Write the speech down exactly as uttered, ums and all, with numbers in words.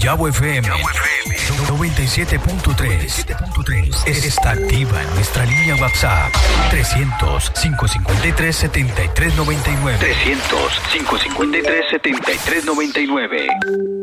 Guayabo F M noventa y siete punto tres está activa en nuestra línea WhatsApp trescientos, quinientos cincuenta y tres, setenta y tres noventa y nueve. trescientos, quinientos cincuenta y tres, setenta y tres noventa y nueve.